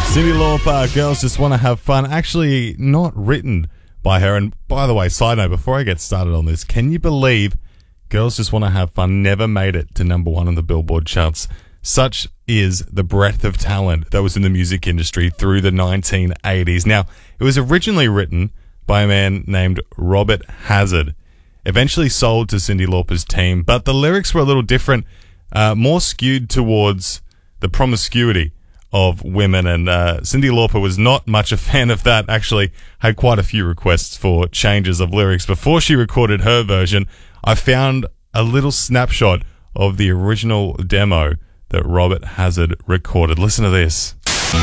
Cyndi Lauper, Girls Just Want to Have Fun. Actually, not written by her. And by the way, side note, before I get started on this, can you believe Girls Just Want to Have Fun never made it to number one on the Billboard charts? Such is the breadth of talent that was in the music industry through the 1980s. Now, it was originally written by a man named Robert Hazard, eventually sold to Cyndi Lauper's team, but the lyrics were a little different, more skewed towards the promiscuity of women, and Cyndi Lauper was not much a fan of that. Actually had quite a few requests for changes of lyrics before she recorded her version. I found a little snapshot of the original demo that Robert Hazard recorded. Listen to this.